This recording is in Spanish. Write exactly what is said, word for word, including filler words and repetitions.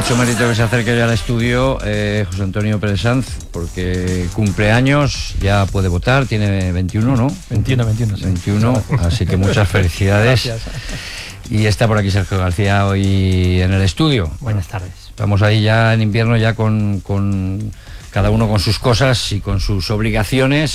mucho mérito que se acerque ya al estudio eh, José Antonio Pérez Sanz, porque cumple años, ya puede votar, tiene veintiuno, ¿no? veintiuno, veintiuno, sí. veintiuno, así que muchas felicidades. Gracias. Y está por aquí Sergio García hoy en el estudio. Buenas tardes. Estamos ahí ya en invierno, ya con, con cada uno con sus cosas y con sus obligaciones.